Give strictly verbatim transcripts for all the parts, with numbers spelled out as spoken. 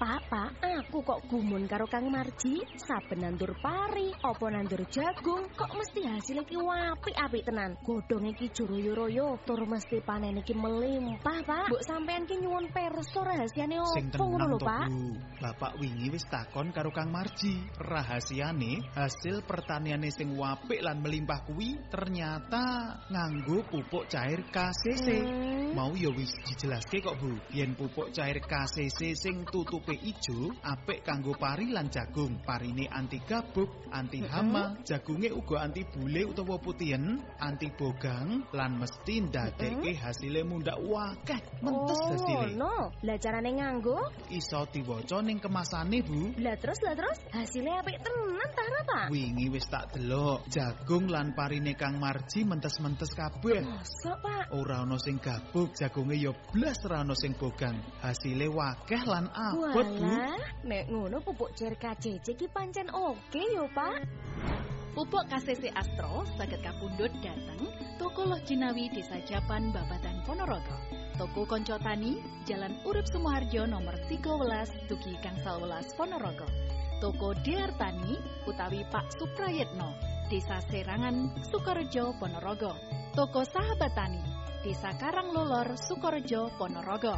Pak, pak, aku kok gumun karo Kang Marji. Saben nandur pari, apa nandur jagung, kok mesti hasil iki apik-apik tenan. Godhong iki royo-royo, tur mesti panen iki melimpah, Pak. Mbok sampean ki nyuwun perso rahasiane opo ngono lho, Pak? Bapak wingi wis takon karo Kang Marji. Rahasiane hasil pertaniane sing apik lan melimpah kuwi ternyata nganggo pupuk cair K C C. Hmm. Mau ya wis dijelaske kok, Bu. Yen pupuk cair K C C sing tutupe ijo apik kanggo pari lan jagung. Parine anti gabuk, anti hama, mm-hmm. jagunge uga anti bule utawa putihen, anti bogang lan mesti ndadekke mm-hmm. hasile mundhak wakeh. Mentes oh, hasile. No, lah carane nganggo iso diwaca ning kemasane, Bu. Lah terus lah terus hasilnya apik tenan ta, Pak? Wingi wis tak delok, jagung lan parine Kang Marji mentes-mentes kabeh. Mosok, Pak? Ora ana sing gabuk, jagunge ya blas ora ana sing bogang. Hasile wakeh lan abot. Walah, nek ngono pupuk cair K C C ki pancen oke yo, Pak. Pupuk K C C Astro saged kapundhut dhateng Toko Loh Jinawi Desa Japan Babatan Ponorogo. Toko Konco Tani, Jalan Urip Sumoharjo nomor tiga belas Dugi Gangsal welas Ponorogo. Toko Dear Tani utawi Pak Suprayetno, Desa Serangan, Sukorejo, Ponorogo. Toko Sahabat Tani, Desa Karanglolor, Sukorejo, Ponorogo.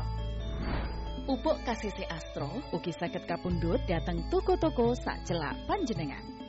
Pupuk K C C Astro ugi saged kapundhut dhateng toko-toko sak celak panjenengan.